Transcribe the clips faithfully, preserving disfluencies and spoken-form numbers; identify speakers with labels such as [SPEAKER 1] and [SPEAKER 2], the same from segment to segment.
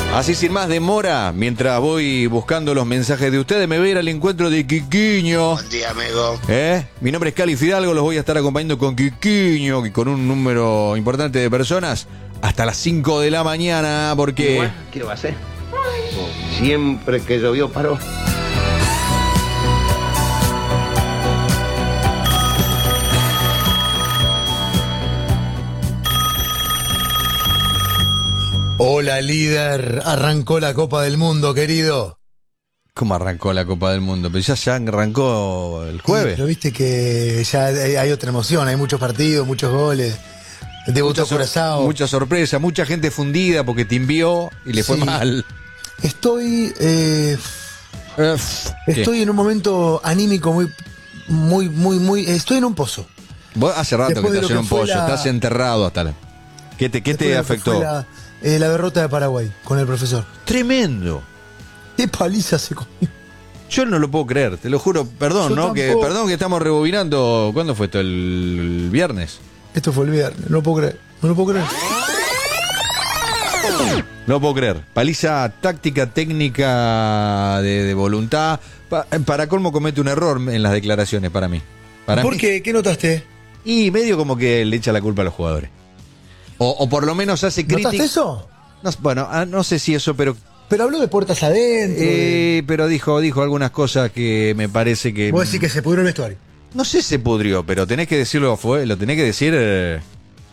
[SPEAKER 1] Así sin más demora, mientras voy buscando los mensajes de ustedes, me voy a ir al encuentro de Quiquiño.
[SPEAKER 2] Buen día, amigo.
[SPEAKER 1] ¿Eh? Mi nombre es Cali Fidalgo, los voy a estar acompañando con Quiquiño y con un número importante de personas hasta las cinco de la mañana, porque...
[SPEAKER 2] Bueno, ¿qué va a hacer? Siempre que llovió paró.
[SPEAKER 3] Hola, líder. Arrancó la Copa del Mundo, querido.
[SPEAKER 1] ¿Cómo arrancó la Copa del Mundo? Pero ya, ya arrancó el jueves.
[SPEAKER 3] Sí, pero viste que ya hay, hay otra emoción, hay muchos partidos, muchos goles. Debutó
[SPEAKER 1] Mucha,
[SPEAKER 3] Curazao.
[SPEAKER 1] mucha sorpresa, mucha gente fundida porque te envió y le fue
[SPEAKER 3] Sí.
[SPEAKER 1] mal.
[SPEAKER 3] Estoy, eh,
[SPEAKER 1] Eh,
[SPEAKER 3] estoy
[SPEAKER 1] ¿qué?
[SPEAKER 3] en un momento anímico muy, muy, muy, muy. Estoy en un pozo.
[SPEAKER 1] Vos hace rato
[SPEAKER 3] Después
[SPEAKER 1] que
[SPEAKER 3] de
[SPEAKER 1] estás
[SPEAKER 3] lo
[SPEAKER 1] en un
[SPEAKER 3] que fue
[SPEAKER 1] pollo,
[SPEAKER 3] la-
[SPEAKER 1] estás enterrado hasta la... ¿Qué te, qué
[SPEAKER 3] Después
[SPEAKER 1] te
[SPEAKER 3] de lo que
[SPEAKER 1] afectó?
[SPEAKER 3] fue La, eh, la derrota de Paraguay con el profesor.
[SPEAKER 1] Tremendo.
[SPEAKER 3] Qué paliza se comió.
[SPEAKER 1] Yo no lo puedo creer, te lo juro. Perdón,
[SPEAKER 3] Yo
[SPEAKER 1] ¿no? Que,
[SPEAKER 3] tampoco.
[SPEAKER 1] perdón que estamos rebobinando. ¿Cuándo fue esto? ¿El, el viernes?
[SPEAKER 3] Esto fue el viernes, no lo puedo creer. No lo puedo creer.
[SPEAKER 1] No lo puedo creer. Paliza táctica, técnica, de, de voluntad. Pa- para colmo comete un error en las declaraciones para mí. Para
[SPEAKER 3] ¿Por
[SPEAKER 1] mí.
[SPEAKER 3] qué? ¿Qué notaste?
[SPEAKER 1] Y medio como que le echa la culpa a los jugadores. O, o por lo menos hace
[SPEAKER 3] ¿Notaste
[SPEAKER 1] crítica.
[SPEAKER 3] eso?
[SPEAKER 1] No, bueno, ah, no sé si eso, pero
[SPEAKER 3] Pero habló de puertas adentro. de-
[SPEAKER 1] eh, pero dijo dijo algunas cosas que me parece que
[SPEAKER 3] Vos decís que se pudrió el vestuario.
[SPEAKER 1] no sé, se pudrió, pero tenés que decirlo, fue, lo tenés que decir eh,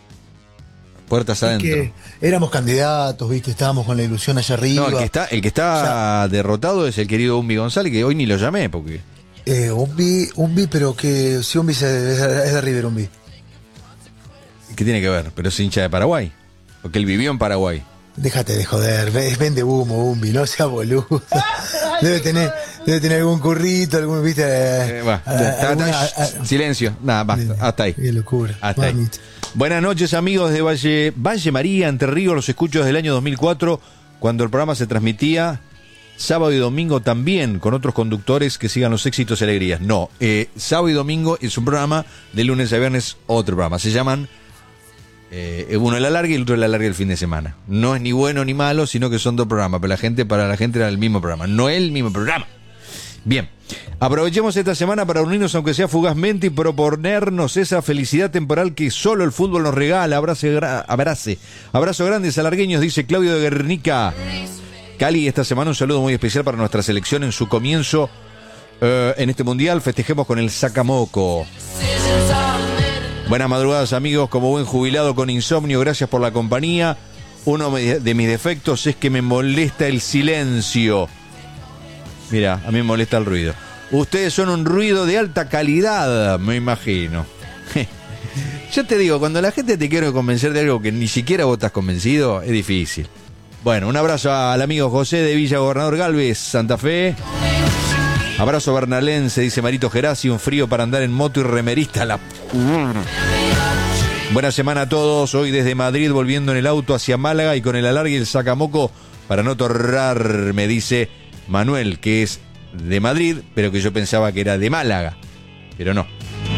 [SPEAKER 1] puertas
[SPEAKER 3] Es
[SPEAKER 1] adentro.
[SPEAKER 3] que éramos candidatos, viste, estábamos con la ilusión allá arriba.
[SPEAKER 1] No, el que está, el que está derrotado es el querido Umbi González, que hoy ni lo llamé, porque
[SPEAKER 3] Eh, Umbi, Umbi, pero que si Umbi se- es de es de River, Umbi.
[SPEAKER 1] ¿qué tiene que ver? Pero es hincha de Paraguay, porque él vivió en Paraguay.
[SPEAKER 3] Déjate de joder, ve- vende humo, Umbi, no sea boludo. Debe tener, debe tener algún currito, algún, viste.
[SPEAKER 1] Eh, va,
[SPEAKER 3] a-
[SPEAKER 1] ta- ta-
[SPEAKER 3] alguna-
[SPEAKER 1] ta-
[SPEAKER 3] a- a-
[SPEAKER 1] silencio, nada, basta, hasta ahí.
[SPEAKER 3] Qué locura.
[SPEAKER 1] Hasta ahí.
[SPEAKER 3] mamita.
[SPEAKER 1] Buenas noches, amigos de Valle, Valle María, Entre Ríos, los escucho desde el año dos mil cuatro, cuando el programa se transmitía sábado y domingo también, con otros conductores que sigan los éxitos y alegrías. No, eh, sábado y domingo es un programa, de lunes a viernes otro programa. Se llaman, eh, uno el alargue y el otro el alargue el fin de semana. No es ni bueno ni malo, sino que son dos programas, pero la gente, para la gente era el mismo programa, no el mismo programa. Bien, aprovechemos esta semana para unirnos, aunque sea fugazmente, y proponernos esa felicidad temporal que solo el fútbol nos regala. Abrace, gra- abrace. Abrazo grandes alargueños, dice Claudio de Guernica. Cali, esta semana un saludo muy especial para nuestra selección en su comienzo eh, en este mundial. Festejemos con el Sacamoco. Buenas madrugadas, amigos. Como buen jubilado con insomnio, gracias por la compañía. Uno de mis defectos es que me molesta el silencio. Mira, a mí me molesta el ruido. Ustedes son un ruido de alta calidad, me imagino. Yo te digo, cuando la gente te quiere convencer de algo que ni siquiera vos estás convencido, es difícil. Bueno, un abrazo al amigo José de Villa Gobernador Galvez, Santa Fe. Abrazo bernalense, dice Marito Gerasi, un frío para andar en moto y remerista. La... Buena semana a todos, hoy desde Madrid volviendo en el auto hacia Málaga y con el alargue y el sacamoco para no torrar, me dice Manuel, que es de Madrid, pero que yo pensaba que era de Málaga, pero no.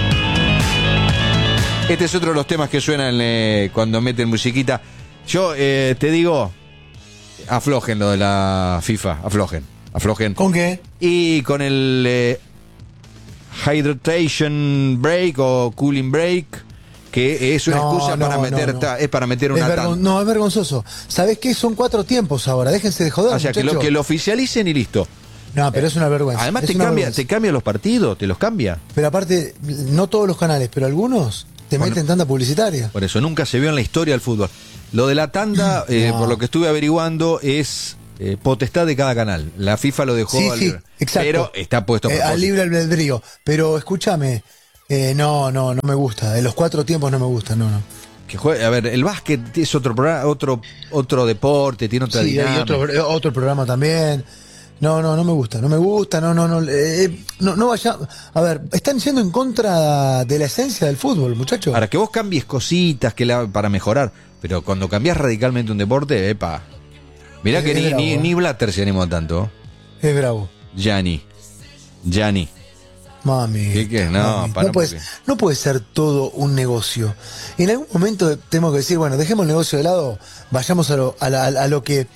[SPEAKER 1] Este es otro de los temas que suenan eh, cuando meten musiquita. Yo eh, te digo, aflojen lo de la FIFA, aflojen, aflojen.
[SPEAKER 3] ¿Con qué?
[SPEAKER 1] Y con el eh, hydration break o cooling break, que es una
[SPEAKER 3] No,
[SPEAKER 1] excusa
[SPEAKER 3] no,
[SPEAKER 1] para
[SPEAKER 3] no,
[SPEAKER 1] meter,
[SPEAKER 3] no.
[SPEAKER 1] ta- es para meter
[SPEAKER 3] Es
[SPEAKER 1] una
[SPEAKER 3] vergon-
[SPEAKER 1] tanda.
[SPEAKER 3] no, es vergonzoso. ¿Sabés qué? Son cuatro tiempos ahora, déjense de joder,
[SPEAKER 1] O sea, que lo,
[SPEAKER 3] muchachos.
[SPEAKER 1] que lo oficialicen y listo.
[SPEAKER 3] No, pero es una vergüenza.
[SPEAKER 1] Además
[SPEAKER 3] es
[SPEAKER 1] te
[SPEAKER 3] una
[SPEAKER 1] cambia,
[SPEAKER 3] vergüenza.
[SPEAKER 1] te cambia los partidos, te los cambia.
[SPEAKER 3] Pero aparte, no todos los canales, pero algunos te
[SPEAKER 1] Bueno.
[SPEAKER 3] meten tanda publicitaria.
[SPEAKER 1] Por eso nunca se vio en la historia del fútbol. Lo de la tanda, eh,
[SPEAKER 3] No.
[SPEAKER 1] por lo que estuve averiguando, es eh, potestad de cada canal. La FIFA lo dejó
[SPEAKER 3] Sí,
[SPEAKER 1] al
[SPEAKER 3] sí,
[SPEAKER 1] libre.
[SPEAKER 3] exacto.
[SPEAKER 1] Pero está puesto a
[SPEAKER 3] Eh, al
[SPEAKER 1] propósito.
[SPEAKER 3] libre albedrío. Pero escúchame, eh, no, no, no me gusta. De los cuatro tiempos no me gusta, no, no.
[SPEAKER 1] Que juegue- a ver, el básquet es otro programa, otro, otro deporte, tiene otra
[SPEAKER 3] Sí,
[SPEAKER 1] dinámica.
[SPEAKER 3] hay otro, otro programa también. No, no, no me gusta, no me gusta, no, no, no, eh, no, no vaya. A ver, están yendo en contra de la esencia del fútbol, muchachos.
[SPEAKER 1] Para que vos cambies cositas que la, para mejorar, pero cuando cambias radicalmente un deporte, epa. Mirá
[SPEAKER 3] Es
[SPEAKER 1] que ni,
[SPEAKER 3] bravo,
[SPEAKER 1] ni,
[SPEAKER 3] eh.
[SPEAKER 1] ni Blatter se animó tanto.
[SPEAKER 3] Es bravo.
[SPEAKER 1] Gianni. Gianni.
[SPEAKER 3] Mami.
[SPEAKER 1] ¿Qué, qué? No,
[SPEAKER 3] mami.
[SPEAKER 1] para
[SPEAKER 3] no, puede,
[SPEAKER 1] porque-
[SPEAKER 3] no puede ser todo un negocio. En algún momento tenemos que decir, bueno, dejemos el negocio de lado, vayamos a lo, a la- a lo que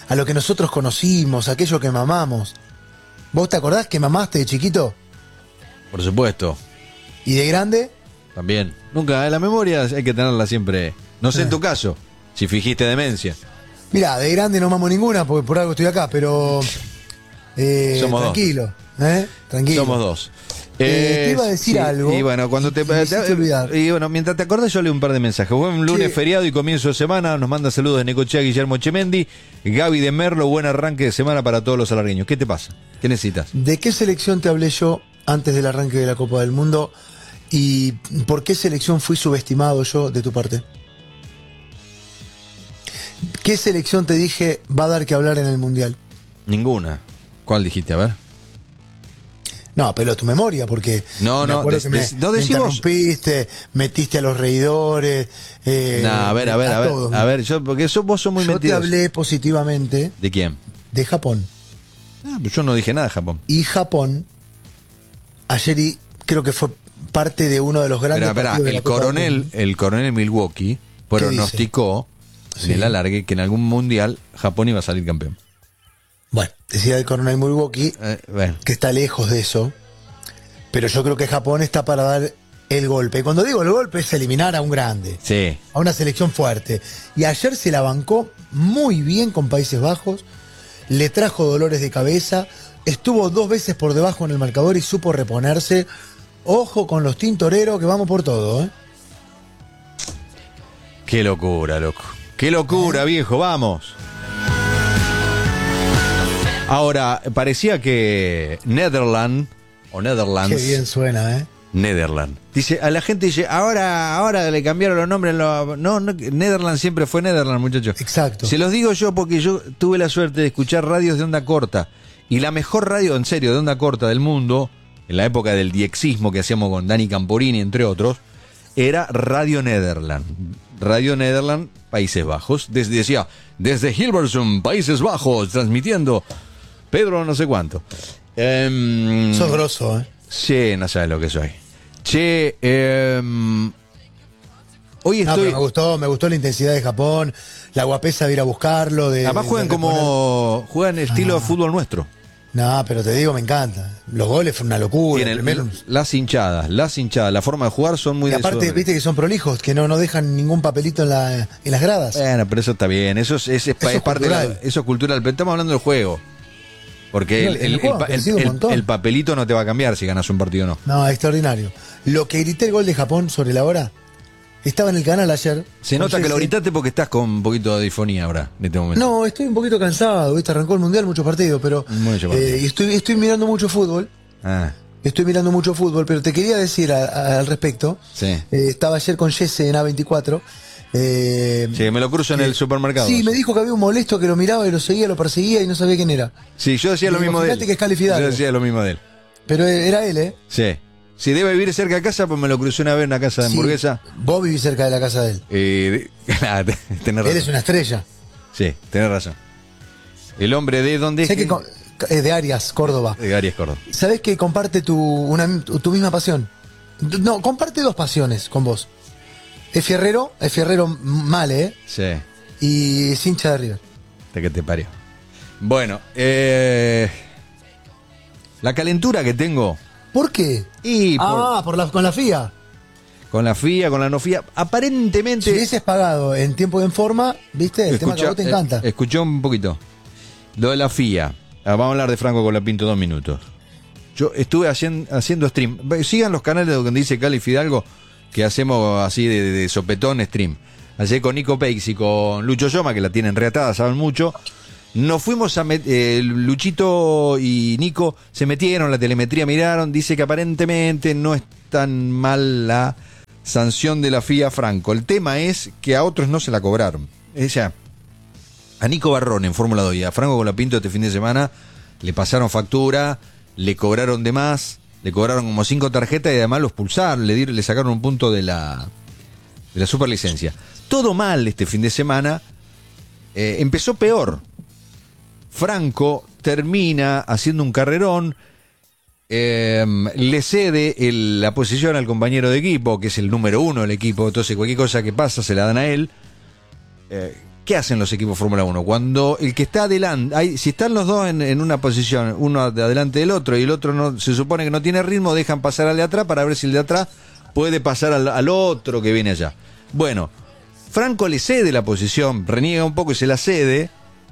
[SPEAKER 3] a lo que nosotros conocimos, a aquello que mamamos. ¿Vos te acordás que mamaste de chiquito?
[SPEAKER 1] Por supuesto.
[SPEAKER 3] ¿Y de grande?
[SPEAKER 1] También. Nunca, la memoria hay que tenerla siempre. No sé en tu caso, si fingiste demencia.
[SPEAKER 3] Mirá, de grande no mamo ninguna porque por algo estoy acá, pero eh,
[SPEAKER 1] Somos
[SPEAKER 3] tranquilo, ¿eh? Tranquilo.
[SPEAKER 1] Somos dos.
[SPEAKER 3] Eh, te iba a decir
[SPEAKER 1] sí,
[SPEAKER 3] algo.
[SPEAKER 1] Y bueno, cuando te,
[SPEAKER 3] y me hiciste
[SPEAKER 1] te-
[SPEAKER 3] olvidar.
[SPEAKER 1] y bueno, mientras te acordás, yo leo un par de mensajes. Buen lunes
[SPEAKER 3] Sí.
[SPEAKER 1] feriado y comienzo de semana. Nos manda saludos de Necochea Guillermo Chemendi. Gaby de Merlo, buen arranque de semana para todos los alargueños. ¿Qué te pasa? ¿Qué necesitas?
[SPEAKER 3] ¿De qué selección te hablé yo antes del arranque de la Copa del Mundo? ¿Y por qué selección fui subestimado yo de tu parte? ¿Qué selección te dije va a dar que hablar en el Mundial?
[SPEAKER 1] Ninguna. ¿Cuál dijiste? A ver.
[SPEAKER 3] No, apelo a tu memoria, porque
[SPEAKER 1] No,
[SPEAKER 3] me
[SPEAKER 1] no,
[SPEAKER 3] acuerdo
[SPEAKER 1] des-
[SPEAKER 3] que me,
[SPEAKER 1] des- no
[SPEAKER 3] me
[SPEAKER 1] decí vos.
[SPEAKER 3] interrumpiste, metiste a los reidores. Eh,
[SPEAKER 1] No, a ver, a ver, a ver.
[SPEAKER 3] todos.
[SPEAKER 1] A ver, yo, porque sos, vos sos muy
[SPEAKER 3] Yo te
[SPEAKER 1] mentiroso.
[SPEAKER 3] hablé positivamente
[SPEAKER 1] ¿De quién?
[SPEAKER 3] de Japón.
[SPEAKER 1] Ah, pues yo no dije nada de Japón.
[SPEAKER 3] Y Japón, ayer y creo que fue parte de uno de los grandes
[SPEAKER 1] Espera, espera,
[SPEAKER 3] partidos de la
[SPEAKER 1] el
[SPEAKER 3] Copa del
[SPEAKER 1] coronel,
[SPEAKER 3] Mundo.
[SPEAKER 1] el coronel Milwaukee pronosticó en
[SPEAKER 3] Sí.
[SPEAKER 1] el alargue que en algún mundial Japón iba a salir campeón.
[SPEAKER 3] Bueno, decía el coronel Milwaukee
[SPEAKER 1] Eh, bueno,
[SPEAKER 3] que está lejos de eso, pero yo creo que Japón está para dar el golpe. Y cuando digo el golpe es eliminar a un grande,
[SPEAKER 1] sí.
[SPEAKER 3] a una selección fuerte. Y ayer se la bancó muy bien con Países Bajos, le trajo dolores de cabeza, estuvo dos veces por debajo en el marcador y supo reponerse. Ojo con los tintoreros que vamos por todo, ¿eh?
[SPEAKER 1] Qué locura, loco. Qué locura, viejo, vamos. Ahora, parecía que Netherland, o Netherlands,
[SPEAKER 3] Qué bien suena, ¿eh?
[SPEAKER 1] Netherland. Dice, a la gente dice, ahora, ahora le cambiaron los nombres. Lo, no, no, Netherland siempre fue Netherland, muchachos.
[SPEAKER 3] Exacto.
[SPEAKER 1] Se los digo yo porque yo tuve la suerte de escuchar radios de onda corta. Y la mejor radio, en serio, de onda corta del mundo, en la época del diexismo que hacíamos con Dani Camporini, entre otros, era Radio Netherland. Radio Netherland, Países Bajos. Desde, decía, desde Hilversum, Países Bajos, transmitiendo Pedro no sé cuánto. Em,
[SPEAKER 3] Sos grosso, ¿eh?
[SPEAKER 1] Sí, no sabes lo que soy. Che, em, hoy
[SPEAKER 3] No,
[SPEAKER 1] estoy...
[SPEAKER 3] pero me gustó, me gustó la intensidad de Japón, la guapesa de ir a buscarlo. De,
[SPEAKER 1] Además
[SPEAKER 3] de-
[SPEAKER 1] juegan
[SPEAKER 3] de reponer.
[SPEAKER 1] como... Juegan estilo
[SPEAKER 3] Ah.
[SPEAKER 1] de fútbol nuestro.
[SPEAKER 3] No, pero te digo, me encanta. Los goles fueron una locura.
[SPEAKER 1] Tienen
[SPEAKER 3] Primero-
[SPEAKER 1] las hinchadas, las hinchadas, la forma de jugar son muy
[SPEAKER 3] y
[SPEAKER 1] de
[SPEAKER 3] aparte,
[SPEAKER 1] Sudamérica.
[SPEAKER 3] viste que son prolijos, que no, no dejan ningún papelito en, la, en las gradas.
[SPEAKER 1] Bueno, pero eso está bien, eso es, es- es pa-
[SPEAKER 3] Eso
[SPEAKER 1] es
[SPEAKER 3] es
[SPEAKER 1] parte de la-
[SPEAKER 3] cultural.
[SPEAKER 1] eso es cultural, pero estamos hablando del juego. Porque
[SPEAKER 3] No,
[SPEAKER 1] el,
[SPEAKER 3] el
[SPEAKER 1] el-
[SPEAKER 3] juego
[SPEAKER 1] el pa-
[SPEAKER 3] ha crecido
[SPEAKER 1] el-
[SPEAKER 3] un
[SPEAKER 1] el-
[SPEAKER 3] montón.
[SPEAKER 1] el papelito no te va a cambiar si ganas un partido o no.
[SPEAKER 3] No, extraordinario. Lo que grité el gol de Japón sobre la hora, estaba en el canal ayer.
[SPEAKER 1] Se
[SPEAKER 3] con
[SPEAKER 1] nota que lo
[SPEAKER 3] Jesse.
[SPEAKER 1] gritaste porque estás con un poquito de difonía ahora, en este momento.
[SPEAKER 3] No, estoy un poquito cansado, ¿viste? Arrancó el mundial, muchos partidos, pero.
[SPEAKER 1] Mucho partido.
[SPEAKER 3] eh, y estoy, estoy mirando mucho fútbol.
[SPEAKER 1] Ah,
[SPEAKER 3] Estoy mirando mucho fútbol, pero te quería decir a- a- al respecto.
[SPEAKER 1] sí.
[SPEAKER 3] Eh, estaba ayer con Jesse en A veinticuatro. Eh,
[SPEAKER 1] Sí, me lo cruzo en el supermercado.
[SPEAKER 3] Sí, me dijo que había un molesto que lo miraba y lo seguía, lo perseguía y no sabía quién era.
[SPEAKER 1] Sí, yo decía lo
[SPEAKER 3] Digo,
[SPEAKER 1] mismo de él.
[SPEAKER 3] fíjate que es Cali Fidalgo.
[SPEAKER 1] Yo decía lo mismo de él.
[SPEAKER 3] Pero era él, ¿eh?
[SPEAKER 1] Sí. Si debe vivir cerca de casa, pues me lo crucé una vez en una casa de
[SPEAKER 3] Sí,
[SPEAKER 1] hamburguesa.
[SPEAKER 3] vos vivís cerca de la casa de él.
[SPEAKER 1] Eh, nada, tenés
[SPEAKER 3] Él es
[SPEAKER 1] razón.
[SPEAKER 3] una estrella.
[SPEAKER 1] Sí, tenés razón. El hombre de dónde
[SPEAKER 3] Sé
[SPEAKER 1] es
[SPEAKER 3] que con- es de Arias, Córdoba.
[SPEAKER 1] de Arias Córdoba.
[SPEAKER 3] ¿Sabés que comparte tu, una, tu, tu misma pasión? No, comparte dos pasiones con vos. Es fierrero, es fierrero mal, ¿eh?
[SPEAKER 1] Sí,
[SPEAKER 3] Y es hincha de River.
[SPEAKER 1] de que te parió. Bueno, eh, la calentura que tengo
[SPEAKER 3] ¿Por qué?
[SPEAKER 1] y por-
[SPEAKER 3] Ah, por la, con la F I A.
[SPEAKER 1] con la F I A, con la no F I A, aparentemente...
[SPEAKER 3] Si hubieses pagado en tiempo y en forma, ¿viste? El tema que a vos te
[SPEAKER 1] eh,
[SPEAKER 3] encanta.
[SPEAKER 1] escuchó un poquito. Lo de la F I A. Ah, vamos a hablar de Franco Colapinto dos minutos. Yo estuve hacien- haciendo stream. Sigan los canales donde dice Cali Fidalgo, que hacemos así de, de- de sopetón stream. Ayer con Nico Peix y con Lucho Yoma, que la tienen reatada, saben mucho. Nos fuimos a... met- eh, Luchito y Nico se metieron, la telemetría miraron. Dice que aparentemente no es tan mal la sanción de la F I A a Franco. El tema es que a otros no se la cobraron. Ella... A Nico Barrón en Fórmula dos y a Franco Colapinto este fin de semana le pasaron factura, le cobraron de más, le cobraron como cinco tarjetas y además los pulsaron, le, dieron, le sacaron un punto de la, de la superlicencia. Todo mal este fin de semana, eh, empezó peor. Franco termina haciendo un carrerón, eh, le cede el- la posición al compañero de equipo, que es el número uno del equipo, entonces cualquier cosa que pasa se la dan a él. Eh, ¿qué hacen los equipos Fórmula uno? Cuando el que está adelante, hay, si están los dos en, en una posición, uno de adelante del otro y el otro no, se supone que no tiene ritmo, dejan pasar al de atrás para ver si el de atrás puede pasar al, al otro que viene allá. Bueno, Franco le cede la posición, reniega un poco y se la cede,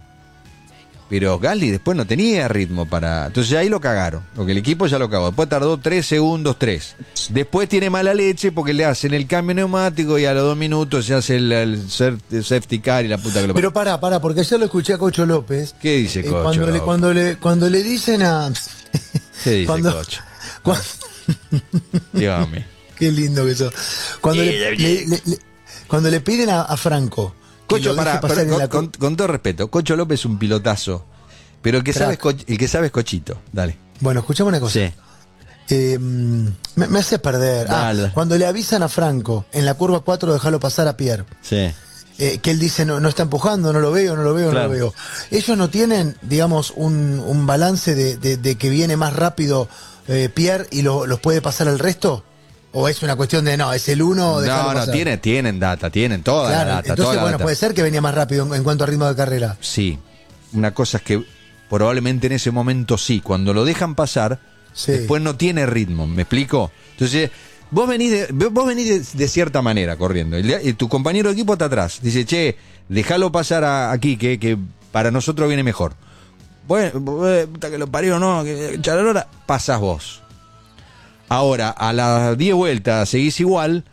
[SPEAKER 1] pero Gasly después no tenía ritmo para... Entonces ahí lo cagaron, porque el equipo ya lo cagó. Después tardó tres segundos, tres. Después tiene mala leche porque le hacen el cambio neumático y a los dos minutos se hace el, el safety car y la puta que lo...
[SPEAKER 3] Pero pará, pará, porque ayer lo escuché a Cocho López.
[SPEAKER 1] ¿Qué dice
[SPEAKER 3] eh,
[SPEAKER 1] Cocho?
[SPEAKER 3] Cuando le, cuando, le, cuando le dicen a...
[SPEAKER 1] ¿Qué dice
[SPEAKER 3] cuando,
[SPEAKER 1] Cocho?
[SPEAKER 3] Cuando,
[SPEAKER 1] Dígame.
[SPEAKER 3] Qué lindo que sos. Cuando, le, le, le, le, cuando le piden a, a Franco...
[SPEAKER 1] Cocho, para, para, con, la... con, con todo respeto, Cocho López es un pilotazo. Pero el que, sabe es Co- el que sabe es Cochito. Dale.
[SPEAKER 3] Bueno, escuchame una cosa.
[SPEAKER 1] Sí.
[SPEAKER 3] Eh, me, me hace perder. Ah, cuando le avisan a Franco en la curva cuatro, dejarlo pasar a Pierre.
[SPEAKER 1] Sí.
[SPEAKER 3] Eh, que él dice, no, no está empujando, no lo veo, no lo veo,
[SPEAKER 1] claro.
[SPEAKER 3] no lo veo. Ellos no tienen, digamos, un, un balance de, de, de que viene más rápido eh, Pierre y lo, los puede pasar al resto. ¿O es una cuestión de, no, es el uno?
[SPEAKER 1] No, no, tienen, tienen data, tienen toda
[SPEAKER 3] claro,
[SPEAKER 1] la data.
[SPEAKER 3] Entonces,
[SPEAKER 1] toda la
[SPEAKER 3] bueno,
[SPEAKER 1] data.
[SPEAKER 3] puede ser que venía más rápido en, en cuanto a ritmo de carrera.
[SPEAKER 1] Sí. Una cosa es que probablemente en ese momento sí. Cuando lo dejan pasar, sí. Después no tiene ritmo. ¿Me explico? Entonces, vos venís de, vos venís de, de cierta manera corriendo. Y, y tu compañero de equipo está atrás. Dice, che, déjalo pasar a, aquí, que, que para nosotros viene mejor. Bueno, puta que lo parió, no, que charalora, pasás vos. Ahora, a las diez vueltas seguís igual,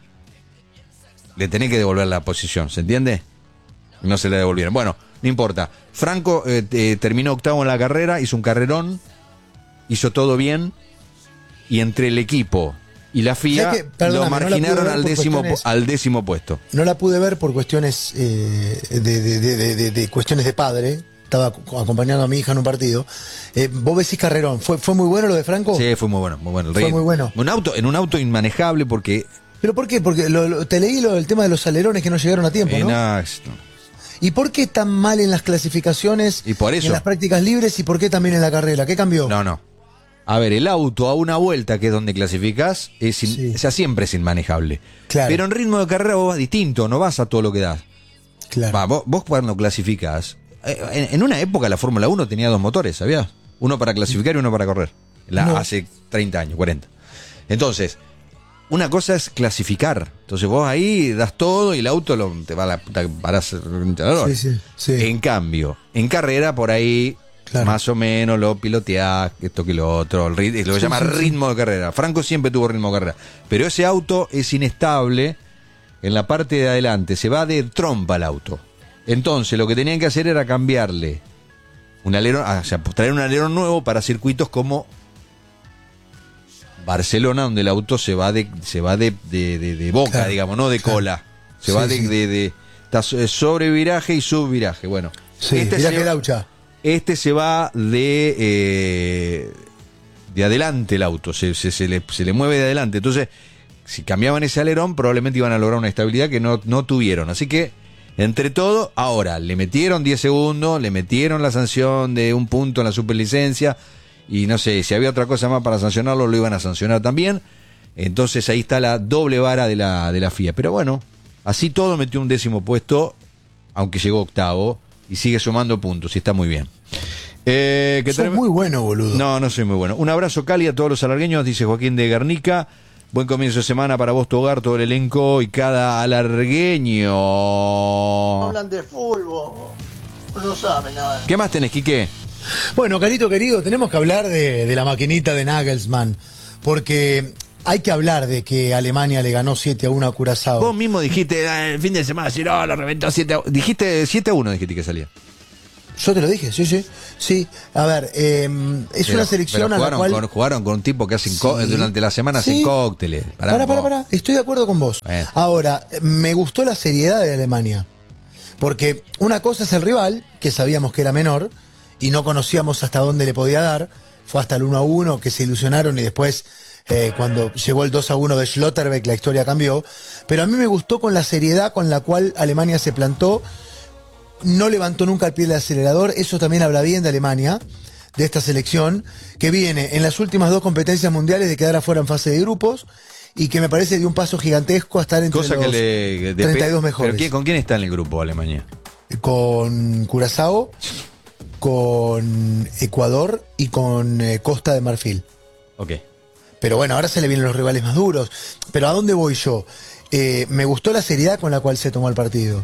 [SPEAKER 1] le tenés que devolver la posición, ¿se entiende? No se le devolvieron. Bueno, no importa. Franco eh, eh, terminó octavo en la carrera, hizo un carrerón, hizo todo bien, y entre el equipo y la F I A que, lo marginaron no al, décimo, al décimo puesto.
[SPEAKER 3] No la pude ver por cuestiones eh, de, de, de, de, de cuestiones de padre. Estaba acompañando a mi hija en un partido. Eh, vos decís carrerón. ¿Fue, ¿Fue muy bueno lo de Franco?
[SPEAKER 1] Sí, fue muy bueno, muy bueno. El
[SPEAKER 3] fue muy bueno.
[SPEAKER 1] Un auto, en un auto inmanejable porque...
[SPEAKER 3] ¿Pero por qué? Porque lo, lo, te leí lo, el tema de los alerones que no llegaron a tiempo,
[SPEAKER 1] eh,
[SPEAKER 3] ¿no?
[SPEAKER 1] no, no.
[SPEAKER 3] ¿Y por qué tan mal en las clasificaciones,
[SPEAKER 1] y por eso,
[SPEAKER 3] en las prácticas libres y por qué también en la carrera? ¿Qué cambió?
[SPEAKER 1] No, no. A ver, el auto a una vuelta, que es donde clasificás, es in, sí. o sea, siempre es inmanejable.
[SPEAKER 3] Claro.
[SPEAKER 1] Pero en ritmo de carrera vos vas distinto, no vas a todo lo que das.
[SPEAKER 3] Claro.
[SPEAKER 1] Va, vos, vos cuando clasificás, en, en una época la Fórmula uno tenía dos motores, ¿sabías? Uno para clasificar y uno para correr. La, no. Hace treinta años, cuarenta. Entonces, una cosa es clasificar. Entonces vos ahí das todo y el auto lo, te va a la puta que parás.
[SPEAKER 3] Sí, sí, sí.
[SPEAKER 1] En cambio, en carrera por ahí... Claro. Más o menos lo piloteás, esto que lo otro, el rit- lo que se llama sí, sí, ritmo sí. de carrera. Franco siempre tuvo ritmo de carrera, pero ese auto es inestable en la parte de adelante, se va de trompa el auto. Entonces lo que tenían que hacer era cambiarle un alerón, o sea, traer un alerón nuevo para circuitos como Barcelona, donde el auto se va de se va de, de, de, de boca, claro, digamos, no de claro. cola. Se sí, va de, sí. de, de, de sobre viraje y subviraje. Bueno,
[SPEAKER 3] sí,
[SPEAKER 1] este
[SPEAKER 3] viraje se, laucha.
[SPEAKER 1] Este se va de eh, de adelante el auto, se, se, se, le, se le mueve de adelante. Entonces, si cambiaban ese alerón, probablemente iban a lograr una estabilidad que no, no tuvieron. Así que, entre todo, ahora, le metieron diez segundos, le metieron la sanción de un punto en la superlicencia, y no sé, si había otra cosa más para sancionarlo, lo iban a sancionar también. Entonces ahí está la doble vara de la, de la F I A. Pero bueno, así todo metió un décimo puesto, aunque llegó octavo, y sigue sumando puntos, y está muy bien.
[SPEAKER 3] Eh, que Sos tenemos... muy bueno, boludo.
[SPEAKER 1] No, no soy muy bueno. Un abrazo Cali a todos los alargueños, dice Joaquín de Guernica. Buen comienzo de semana para vos, tu hogar, todo el elenco y cada alargueño.
[SPEAKER 4] Hablan de fútbol, no saben nada.
[SPEAKER 1] ¿Qué más tenés, Quique?
[SPEAKER 3] Bueno, Carito querido, tenemos que hablar de, de la maquinita de Nagelsmann, porque hay que hablar de que Alemania le ganó siete a uno a Curazao.
[SPEAKER 1] Vos mismo dijiste el fin de semana, si no, lo reventó siete a uno. Dijiste siete a uno, dijiste que salía.
[SPEAKER 3] Yo te lo dije, sí, sí. Sí, a ver, eh, es pero, una selección
[SPEAKER 1] pero
[SPEAKER 3] a la cual...
[SPEAKER 1] Con, jugaron con un tipo que hacen sí, co- durante la semana sí. hacen cócteles.
[SPEAKER 3] Pará, pará, pará, pará, estoy de acuerdo con vos. Bueno. Ahora, me gustó la seriedad de Alemania, porque una cosa es el rival, que sabíamos que era menor, y no conocíamos hasta dónde le podía dar, fue hasta el uno a uno que se ilusionaron y después... Eh, cuando llegó el dos a uno de Schlotterbeck la historia cambió, pero a mí me gustó con la seriedad con la cual Alemania se plantó, no levantó nunca el pie del acelerador, eso también habla bien de Alemania, de esta selección, que viene en las últimas dos competencias mundiales de quedar afuera en fase de grupos, y que me parece de un paso gigantesco a estar entre
[SPEAKER 1] Cosa
[SPEAKER 3] los
[SPEAKER 1] que le, de
[SPEAKER 3] treinta y dos mejores.
[SPEAKER 1] ¿Pero quién, con quién está en el grupo Alemania?
[SPEAKER 3] con Curazao, con Ecuador y con eh, Costa de Marfil.
[SPEAKER 1] Ok.
[SPEAKER 3] Pero bueno, ahora se le vienen los rivales más duros. Pero ¿a dónde voy yo? Eh, me gustó la seriedad con la cual se tomó el partido.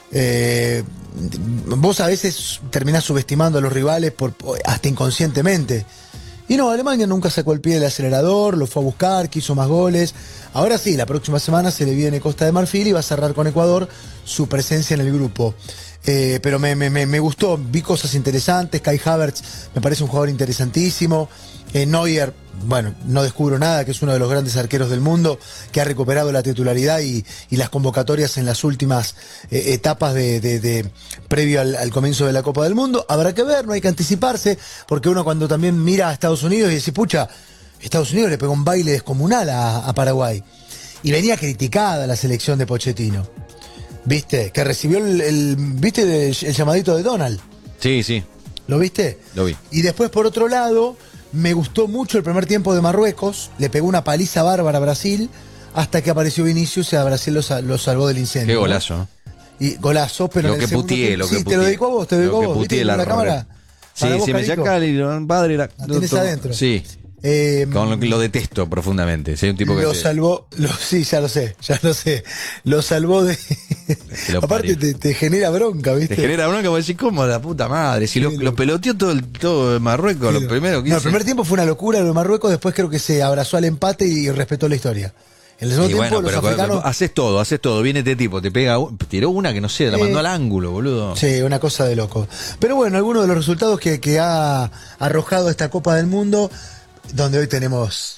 [SPEAKER 3] Eh, vos a veces terminás subestimando a los rivales por, hasta inconscientemente. Y no, Alemania nunca sacó el pie del acelerador, lo fue a buscar, quiso más goles. Ahora sí, la próxima semana se le viene Costa de Marfil y va a cerrar con Ecuador su presencia en el grupo. Eh, pero me, me, me gustó, vi cosas interesantes. Kai Havertz me parece un jugador interesantísimo. Eh, Neuer, bueno, no descubro nada, que es uno de los grandes arqueros del mundo, que ha recuperado la titularidad y, y las convocatorias en las últimas eh, etapas de, de, de previo al, al comienzo de la Copa del Mundo. Habrá que ver, no hay que anticiparse, porque uno cuando también mira a Estados Unidos y dice, pucha, Estados Unidos le pegó un baile descomunal a, a Paraguay. Y venía criticada la selección de Pochettino. ¿Viste? Que recibió el, el ¿viste el, el llamadito de Donald?
[SPEAKER 1] Sí, sí.
[SPEAKER 3] ¿Lo viste?
[SPEAKER 1] Lo vi.
[SPEAKER 3] Y después, por otro lado, me gustó mucho el primer tiempo de Marruecos. Le pegó una paliza bárbara a Brasil hasta que apareció Vinicius y a Brasil lo, lo salvó del incendio.
[SPEAKER 1] Qué golazo, ¿no?
[SPEAKER 3] Y golazo, pero
[SPEAKER 1] lo
[SPEAKER 3] en
[SPEAKER 1] que
[SPEAKER 3] el segundo
[SPEAKER 1] putié,
[SPEAKER 3] tiempo,
[SPEAKER 1] lo que
[SPEAKER 3] sí,
[SPEAKER 1] putié.
[SPEAKER 3] te lo dedico a vos, te lo dedico a vos.
[SPEAKER 1] ¿Viste
[SPEAKER 3] la, la cámara?
[SPEAKER 1] Sí,
[SPEAKER 3] Para vos,
[SPEAKER 1] sí, me
[SPEAKER 3] Carico.
[SPEAKER 1] saca el padre. La,
[SPEAKER 3] La tenés adentro.
[SPEAKER 1] Sí.
[SPEAKER 3] Eh,
[SPEAKER 1] Con lo, lo detesto profundamente. Si hay un tipo que
[SPEAKER 3] lo
[SPEAKER 1] te-
[SPEAKER 3] salvó, lo, sí, ya lo sé, ya lo sé. Lo salvó de.
[SPEAKER 1] lo
[SPEAKER 3] Aparte
[SPEAKER 1] parió.
[SPEAKER 3] te, te genera bronca, ¿viste?
[SPEAKER 1] Te genera bronca, vos decís, ¿cómo la puta madre? Si los,
[SPEAKER 3] Sí,
[SPEAKER 1] los peloteó todo el todo el Marruecos, lo primero que
[SPEAKER 3] No, el
[SPEAKER 1] hizo.
[SPEAKER 3] primer tiempo fue una locura lo de Marruecos, después creo que se abrazó al empate y respetó la historia. En el segundo
[SPEAKER 1] Y
[SPEAKER 3] tiempo
[SPEAKER 1] bueno,
[SPEAKER 3] los
[SPEAKER 1] pero
[SPEAKER 3] africanos.
[SPEAKER 1] haces todo, haces todo. Viene este tipo, te pega, un- tiró una que no sé, la
[SPEAKER 3] Sí.
[SPEAKER 1] mandó al ángulo, boludo.
[SPEAKER 3] Sí, una cosa de loco. Pero bueno, algunos de los resultados que, que ha arrojado esta Copa del Mundo, donde hoy tenemos.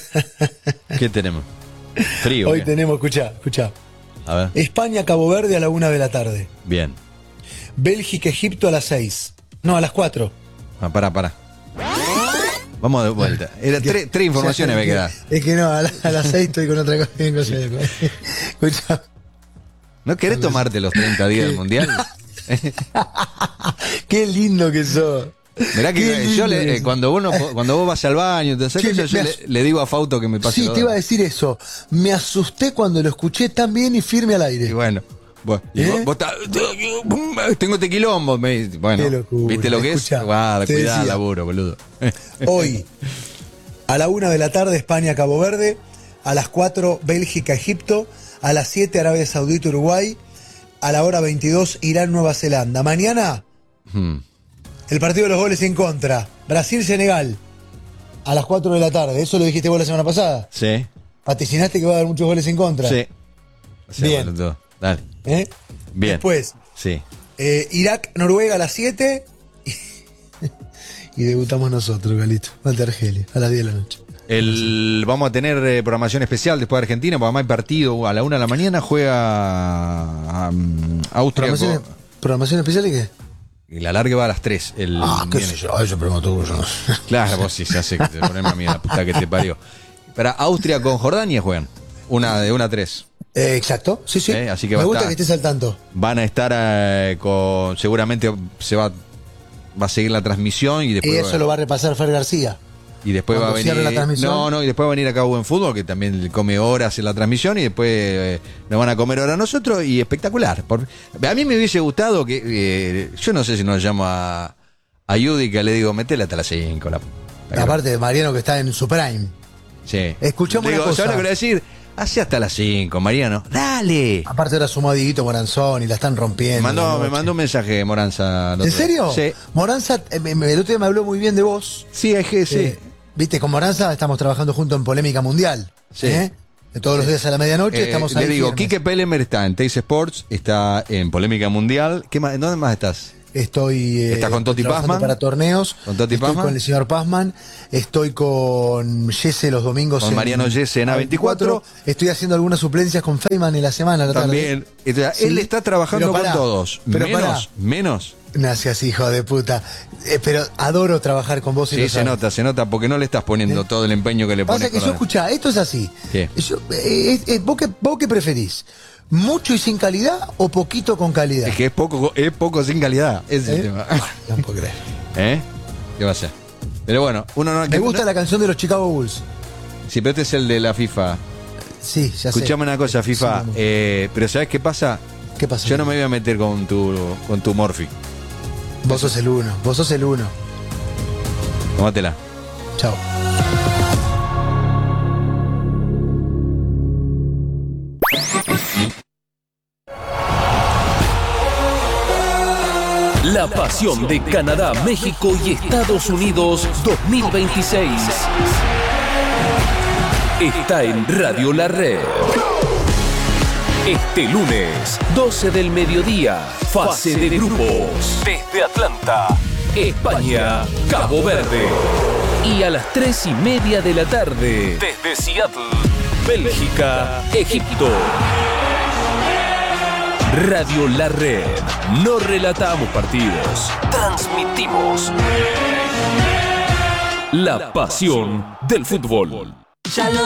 [SPEAKER 1] ¿Qué tenemos? Frío.
[SPEAKER 3] Hoy
[SPEAKER 1] ¿qué?
[SPEAKER 3] tenemos, escuchá, escuchá.
[SPEAKER 1] A ver,
[SPEAKER 3] España, Cabo Verde a la una de la tarde.
[SPEAKER 1] bien.
[SPEAKER 3] Bélgica, Egipto a las seis. No, a las cuatro.
[SPEAKER 1] Ah, pará, pará. Vamos de vuelta. Era tres, tres informaciones me quedan.
[SPEAKER 3] Es que no, a, la- a las seis estoy con otra cosa. Escuchá.
[SPEAKER 1] ¿No querés tomarte los treinta días del mundial?
[SPEAKER 3] Qué lindo que sos.
[SPEAKER 1] Mirá
[SPEAKER 3] Qué
[SPEAKER 1] que
[SPEAKER 3] lindo
[SPEAKER 1] yo le,
[SPEAKER 3] que
[SPEAKER 1] eh,
[SPEAKER 3] sos.
[SPEAKER 1] cuando vos no, cuando vos vas al baño, te
[SPEAKER 3] Che,
[SPEAKER 1] yo,
[SPEAKER 3] me-
[SPEAKER 1] yo
[SPEAKER 3] me
[SPEAKER 1] le,
[SPEAKER 3] as-
[SPEAKER 1] le digo a Fauto que me pase
[SPEAKER 3] Sí,
[SPEAKER 1] los
[SPEAKER 3] te iba a
[SPEAKER 1] datos.
[SPEAKER 3] decir eso. Me asusté cuando lo escuché tan bien y firme al aire.
[SPEAKER 1] Y bueno, bueno, y
[SPEAKER 3] ¿Eh?
[SPEAKER 1] vos, vos ta- tengo este quilombo, me dice. Bueno,
[SPEAKER 3] Qué locura.
[SPEAKER 1] ¿viste lo que
[SPEAKER 3] Escuchá,
[SPEAKER 1] es? Guarda,
[SPEAKER 3] te
[SPEAKER 1] cuidado,
[SPEAKER 3] decía.
[SPEAKER 1] laburo, boludo.
[SPEAKER 3] Hoy, a la una de la tarde, España, Cabo Verde. A las cuatro, Bélgica, Egipto. A las siete, Arabia Saudita, Uruguay. A la hora veintidós, Irán, Nueva Zelanda. Mañana,
[SPEAKER 1] Hmm.
[SPEAKER 3] el partido de los goles en contra. Brasil, Senegal. A las cuatro de la tarde. Eso lo dijiste vos la semana pasada.
[SPEAKER 1] Sí,
[SPEAKER 3] Vaticinaste que va a haber muchos goles en contra.
[SPEAKER 1] sí. O sea,
[SPEAKER 3] Bien.
[SPEAKER 1] boludo, dale.
[SPEAKER 3] ¿Eh?
[SPEAKER 1] Bien.
[SPEAKER 3] Después,
[SPEAKER 1] Sí.
[SPEAKER 3] eh, Irak, Noruega a las siete. Y debutamos nosotros, Galito. Ante Argelia, a las diez de la noche.
[SPEAKER 1] El, vamos a tener eh, programación especial después de Argentina, porque además hay partido a la una de la mañana, juega um, Austria.
[SPEAKER 3] ¿Programación,
[SPEAKER 1] con-
[SPEAKER 3] ¿Programación especial y qué?
[SPEAKER 1] y la larga va a las tres. El,
[SPEAKER 3] Ah, qué
[SPEAKER 1] viernes.
[SPEAKER 3] sé yo, eso preguntó yo.
[SPEAKER 1] Claro, vos sí, ya sé que te poneme a mí la puta que te parió. Para Austria con Jordania juegan. Una de una a tres.
[SPEAKER 3] Eh, exacto, sí, sí.
[SPEAKER 1] Eh, así que
[SPEAKER 3] Me
[SPEAKER 1] va a
[SPEAKER 3] gusta
[SPEAKER 1] estar-
[SPEAKER 3] que estés al tanto.
[SPEAKER 1] Van a estar eh, con. Seguramente se va, va a seguir la transmisión y después.
[SPEAKER 3] Y eso
[SPEAKER 1] va,
[SPEAKER 3] lo va a repasar Fer García.
[SPEAKER 1] y después va a
[SPEAKER 3] cuando
[SPEAKER 1] venir.
[SPEAKER 3] cierre la transmisión.
[SPEAKER 1] No, no, y después va a venir acá Buen Fútbol, que también le come horas en la transmisión y después eh, nos van a comer horas nosotros y espectacular. Por- a mí me hubiese gustado que. eh, yo no sé si nos llamo a, a Yudica, le digo, metele hasta las cinco. La, la-
[SPEAKER 3] Aparte de Mariano que está en su prime.
[SPEAKER 1] Sí.
[SPEAKER 3] Escuchame
[SPEAKER 1] Le
[SPEAKER 3] una
[SPEAKER 1] digo,
[SPEAKER 3] cosa.
[SPEAKER 1] ¿sabes lo que le voy a decir? Hace hasta las cinco, Mariano. ¡Dale!
[SPEAKER 3] Aparte ahora sumó a Dieguito Moranzón y la están
[SPEAKER 1] Me
[SPEAKER 3] rompiendo.
[SPEAKER 1] mandó,
[SPEAKER 3] la
[SPEAKER 1] me
[SPEAKER 3] noche.
[SPEAKER 1] mandó un mensaje Moranza. el
[SPEAKER 3] ¿En
[SPEAKER 1] otro día.
[SPEAKER 3] serio?
[SPEAKER 1] Sí.
[SPEAKER 3] Moranza, eh, me- me- el otro día me habló muy bien de vos.
[SPEAKER 1] Sí, es que sí.
[SPEAKER 3] Eh, Viste, con Moranza estamos trabajando juntos en Polémica Mundial.
[SPEAKER 1] Sí.
[SPEAKER 3] ¿eh? De todos los días a la medianoche
[SPEAKER 1] Eh,
[SPEAKER 3] estamos
[SPEAKER 1] le
[SPEAKER 3] ahí
[SPEAKER 1] digo,
[SPEAKER 3] firmes.
[SPEAKER 1] Quique Pelemer está en Teis Sports, está en Polémica Mundial. ¿Qué más, ¿Dónde más estás?
[SPEAKER 3] Estoy eh,
[SPEAKER 1] ¿Estás con Toti
[SPEAKER 3] trabajando
[SPEAKER 1] Pazman?
[SPEAKER 3] para torneos.
[SPEAKER 1] ¿Con Toti
[SPEAKER 3] estoy
[SPEAKER 1] Pazman?
[SPEAKER 3] con el señor Pazman. Estoy con Jesse los domingos.
[SPEAKER 1] Con Mariano Jesse en A veinticuatro.
[SPEAKER 3] Estoy haciendo algunas suplencias con Feynman en la semana. a la tarde.
[SPEAKER 1] También. Entonces, él
[SPEAKER 3] Sí.
[SPEAKER 1] está trabajando
[SPEAKER 3] Pero
[SPEAKER 1] con
[SPEAKER 3] pará,
[SPEAKER 1] todos.
[SPEAKER 3] pero
[SPEAKER 1] menos,
[SPEAKER 3] pará.
[SPEAKER 1] menos.
[SPEAKER 3] Gracias, hijo de puta. Eh, pero adoro trabajar con vos y
[SPEAKER 1] Sí,
[SPEAKER 3] lo
[SPEAKER 1] se
[SPEAKER 3] sabes.
[SPEAKER 1] nota, se nota, porque no le estás poniendo todo el empeño que le pones.
[SPEAKER 3] Pasa que
[SPEAKER 1] con
[SPEAKER 3] yo,
[SPEAKER 1] la-
[SPEAKER 3] escuchá, esto es así.
[SPEAKER 1] ¿Qué?
[SPEAKER 3] Yo, eh, eh, ¿vos, qué, ¿Vos qué preferís? ¿Mucho y sin calidad o poquito con calidad?
[SPEAKER 1] Es que es poco, es poco sin calidad. Ese es
[SPEAKER 3] ¿Eh?
[SPEAKER 1] el tema.
[SPEAKER 3] No puedo creer.
[SPEAKER 1] ¿Eh? ¿Qué va a ser? Pero bueno, uno no.
[SPEAKER 3] Me gusta la canción de los Chicago Bulls.
[SPEAKER 1] Si pero este es el de la FIFA.
[SPEAKER 3] Sí, ya sé.
[SPEAKER 1] Escuchame una cosa, FIFA.
[SPEAKER 3] Sí, vamos.
[SPEAKER 1] eh, pero ¿sabes qué pasa?
[SPEAKER 3] ¿Qué pasó?
[SPEAKER 1] Yo no me voy a meter con tu, con tu Morphy.
[SPEAKER 3] Vos sos el uno, vos sos el uno.
[SPEAKER 1] Tómatela.
[SPEAKER 3] Chao.
[SPEAKER 5] La pasión de Canadá, México y Estados Unidos dos mil veintiséis está en Radio La Red. Este lunes, doce del mediodía, fase de grupos. Desde Atlanta, España, Cabo Verde. Y a las tres y media de la tarde, desde Seattle, Bélgica, Egipto. Radio La Red. No relatamos partidos, transmitimos la pasión del fútbol.
[SPEAKER 6] Ya lo